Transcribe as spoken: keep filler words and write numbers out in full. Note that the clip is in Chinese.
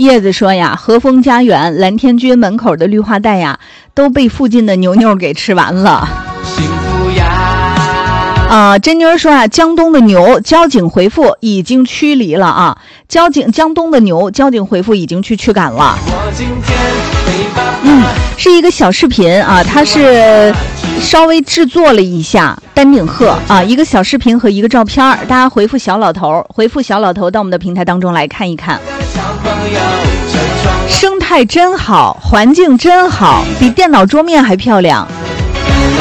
叶子说呀，和风家园蓝天居门口的绿化带呀都被附近的牛牛给吃完了。 幸福呀啊、呃，真妮说啊，江东的牛交警回复已经驱离了啊，交警江东的牛交警回复已经去驱赶了。嗯，是一个小视频啊，它是稍微制作了一下丹顶鹤啊，一个小视频和一个照片，大家回复小老头，回复小老头到我们的平台当中来看一看。生态真好，环境真好，比电脑桌面还漂亮。